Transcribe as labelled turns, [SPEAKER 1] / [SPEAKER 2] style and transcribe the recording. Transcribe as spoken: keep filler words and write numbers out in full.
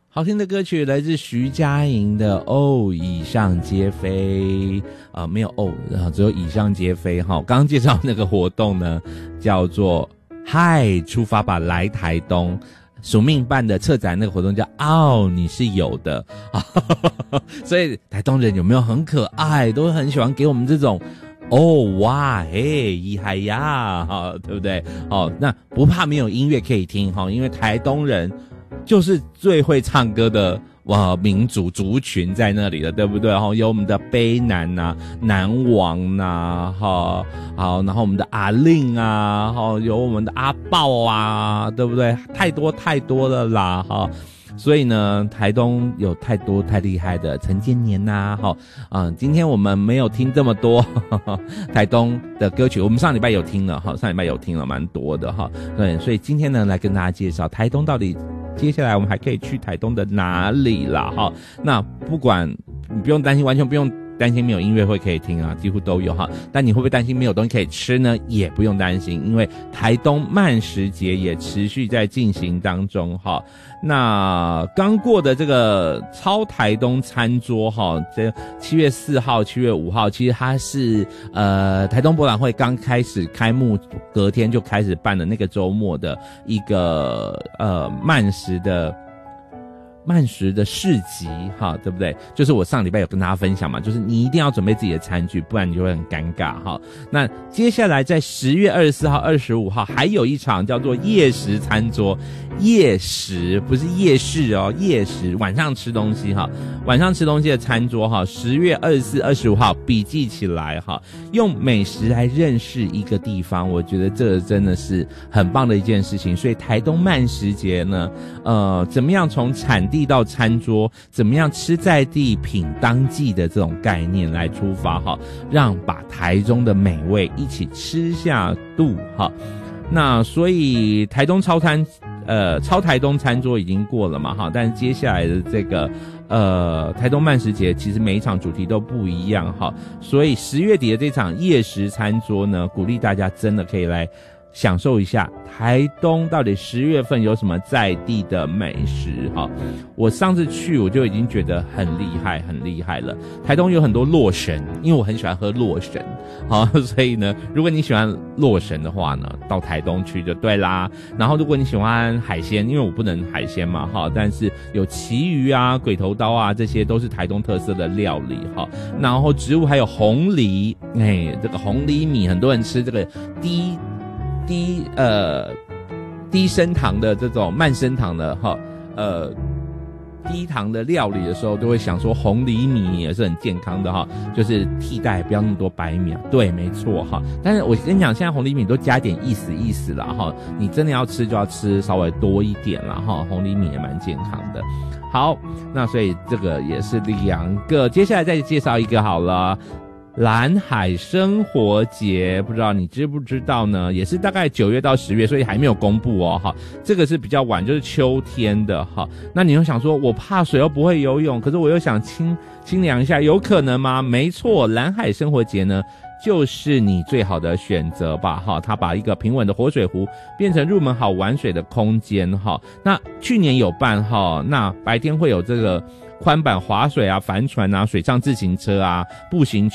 [SPEAKER 1] 好听的歌曲来自徐佳莹的哦以上皆非啊、呃，没有哦，只有以上皆非哈。刚刚介绍那个活动呢，叫做嗨出发吧来台东，署命办的策展那个活动叫哦你是有的所以台东人有没有很可爱，都很喜欢给我们这种哦哇嘿咦嗨呀哈，对不对？哦，那不怕没有音乐可以听哈，因为台东人就是最会唱歌的哇民族族群在那里的，对不对？哈，有我们的卑南呐、南王呐，哈，好，然后我们的阿令啊，哈，有我们的阿豹啊，对不对？太多太多了啦，哈。所以呢，台东有太多太厉害的陈建年呐，哈，嗯，今天我们没有听这么多呵呵台东的歌曲，我们上礼拜有听了哈，上礼拜有听了蛮多的哈，对，所以今天呢，来跟大家介绍台东到底接下来我们还可以去台东的哪里啦，哈，那不管你不用担心，完全不用担心没有音乐会可以听啊，几乎都有哈。但你会不会担心没有东西可以吃呢？也不用担心，因为台东慢食节也持续在进行当中哈。那刚过的这个超台东餐桌哈，这七月四号、七月五号，其实它是呃台东博览会刚开始开幕，隔天就开始办的那个周末的一个呃慢食的。慢食的市集哈，对不对？就是我上礼拜有跟大家分享嘛，就是你一定要准备自己的餐具，不然你就会很尴尬哈。那接下来在十月二十四号、二十五号还有一场叫做夜食餐桌，夜食不是夜市哦，夜食晚上吃东西哈，晚上吃东西的餐桌哈。十月二十四、二十五号笔记起来哈，用美食来认识一个地方，我觉得这真的是很棒的一件事情。所以台东慢食节呢，呃，怎么样从产地到餐桌，怎么样吃在地品当季的这种概念来出发哈，让把台中的美味一起吃下肚哈。那所以台东超餐呃超台东餐桌已经过了嘛哈，但是接下来的这个呃台东慢食节其实每一场主题都不一样哈，所以十月底的这场夜食餐桌呢，鼓励大家真的可以来享受一下台东到底十月份有什么在地的美食哈。我上次去我就已经觉得很厉害很厉害了。台东有很多洛神，因为我很喜欢喝洛神好，所以呢如果你喜欢洛神的话呢，到台东去就对啦。然后如果你喜欢海鲜，因为我不能海鲜嘛哈，但是有旗鱼啊、鬼头刀啊，这些都是台东特色的料理哈。然后植物还有红梨，哎，这个红梨米很多人吃这个低低呃低升糖的这种慢升糖的哈呃低糖的料理的时候，都会想说红藜米也是很健康的哈，就是替代不要那么多白米啊。对，没错哈。但是我跟你讲，现在红藜米都加点意思意思啦哈，你真的要吃就要吃稍微多一点啦哈，红藜米也蛮健康的。好，那所以这个也是两个，接下来再介绍一个好了。蓝海生活节，不知道你知不知道呢？也是大概九月到十月，所以还没有公布哦哈。这个是比较晚，就是秋天的哈。那你又想说，我怕水又不会游泳，可是我又想清清凉一下，有可能吗？没错，蓝海生活节呢，就是你最好的选择吧哈。它把一个平稳的活水湖变成入门好玩水的空间哈。那去年有办哈，那白天会有这个宽板滑水啊、帆船啊、水上自行车啊、步行